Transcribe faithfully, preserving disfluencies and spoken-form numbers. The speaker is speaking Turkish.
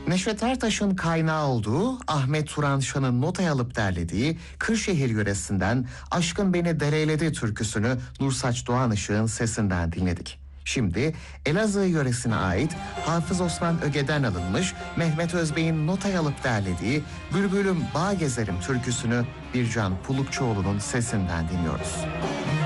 Neşet Ertaş'ın kaynağı olduğu, Ahmet Turan Şan'ın notaya alıp derlediği Kırşehir yöresinden Aşkın Beni Dereyledi türküsünü Nursaç Doğanışık'ın sesinden dinledik. Şimdi Elazığ yöresine ait Hafız Osman Öge'den alınmış Mehmet Özbey'in notaya alıp derlediği Bülbülüm Bağ Gezerim türküsünü Bircan Pulukçuoğlu'nun sesinden dinliyoruz.